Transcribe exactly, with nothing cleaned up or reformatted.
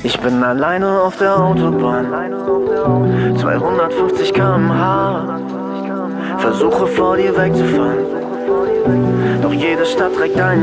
Ich bin alleine auf der Autobahn, zweihundertfünfzig Kilometer pro Stunde. Versuche vor dir wegzufahren, doch jede Stadt trägt einen